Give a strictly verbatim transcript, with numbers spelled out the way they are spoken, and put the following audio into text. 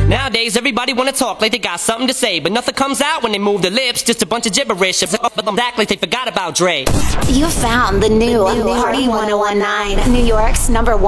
Nowadays, everybody wanna talk like they got something to say, but nothing comes out when they move their lips, just a bunch of gibberish. But them act like they forgot about Dre. You found the new Party one oh one nine, New York's number one.